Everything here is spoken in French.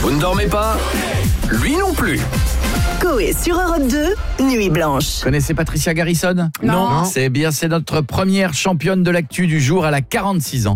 Vous ne dormez pas? Lui non plus. Coé sur Europe 2, Nuit Blanche. Connaissez Patricia Garrison? Non. C'est notre première championne de l'actu du jour. Elle a 46 ans.